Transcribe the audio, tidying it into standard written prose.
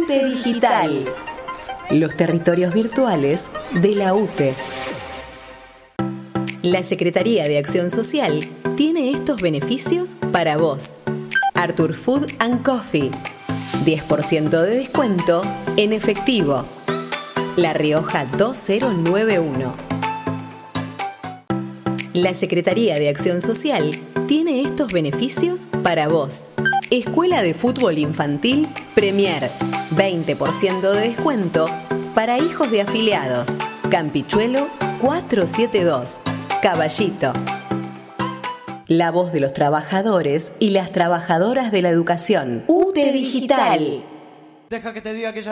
UTE Digital. Los territorios virtuales de la UTE. La Secretaría de Acción Social tiene estos beneficios para vos. Artur Food and Coffee. 10% de descuento en efectivo. La Rioja 2091. La Secretaría de Acción Social tiene estos beneficios para vos. Escuela de Fútbol Infantil Premier. 20% de descuento para hijos de afiliados. Campichuelo 472. Caballito. La voz de los trabajadores y las trabajadoras de la educación. UTE Digital. Deja que te diga que ya